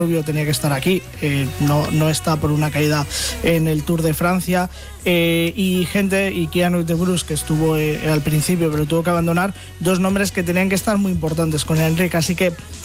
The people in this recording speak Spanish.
Rubio tenía que estar aquí, no está por una caída en el Tour de Francia, y Keanu Utebrus, que estuvo al principio pero tuvo que abandonar, dos nombres que tenían que estar muy importantes con Enric, así que